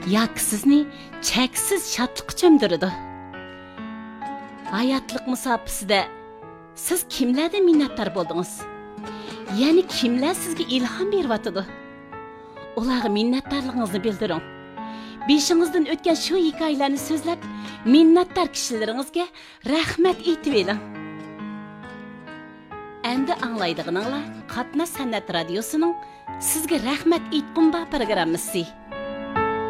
yoki sizni cheksiz shodlikqa cho'mdiradi. Hayotlik musofasida siz kimlardan minnatdor bo'ldingiz? Ya'ni kimlar sizga ilhom beryotdi? Ularga minnatdorligingizni bildiring. Beshingizdan o'tgan shu hikoyalarni so'zlab, minnatdor kishilaringizga rahmat aytib eling. Endi anglaydiganinglar Qatnash san'at radiosining sizga rahmat aytqum ba programmasi.